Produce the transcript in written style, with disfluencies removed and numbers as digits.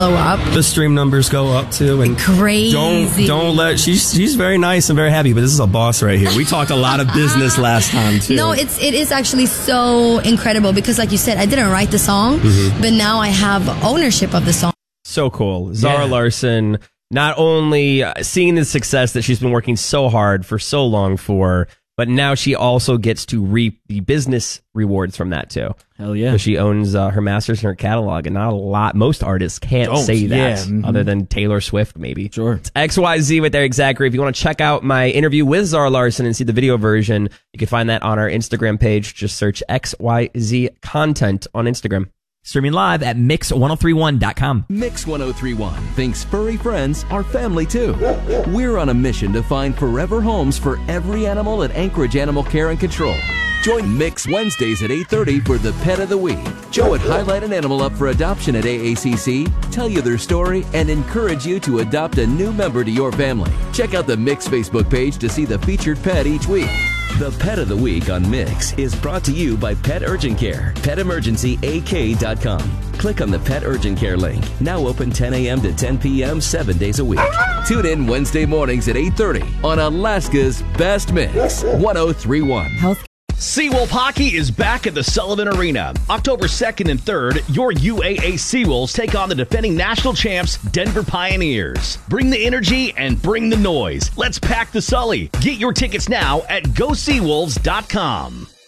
up. The stream numbers go up too, and crazy. Don't let she's very nice and very happy, but this is a boss right here. We talked a lot of business last time too. No, it is actually so incredible because, like you said, I didn't write the song, but now I have ownership of the song. So cool, Zara Larsson. Not only seeing the success that she's been working so hard for so long for, but now she also gets to reap the business rewards from that too. Hell yeah. So she owns her masters in her catalog, and not a lot, most artists can't say that other than Taylor Swift maybe. Sure. It's XYZ with Eric Zachary. If you want to check out my interview with Zara Larsson and see the video version, you can find that on our Instagram page. Just search XYZ content on Instagram. Streaming live at Mix1031.com. Mix 1031 thinks furry friends are family too. We're on a mission to find forever homes for every animal at Anchorage Animal Care and Control. Join Mix Wednesdays at 8:30 for the Pet of the Week. Joe would highlight an animal up for adoption at AACC, tell you their story, and encourage you to adopt a new member to your family. Check out the Mix Facebook page to see the featured pet each week. The Pet of the Week on Mix is brought to you by Pet Urgent Care. PetEmergencyAK.com. Click on the Pet Urgent Care link. Now open 10 a.m. to 10 p.m. 7 days a week. Tune in Wednesday mornings at 8:30 on Alaska's Best Mix 1031. Seawolf Hockey is back at the Sullivan Arena. October 2nd and 3rd, your UAA Seawolves take on the defending national champs, Denver Pioneers. Bring the energy and bring the noise. Let's pack the Sully. Get your tickets now at GoSeawolves.com.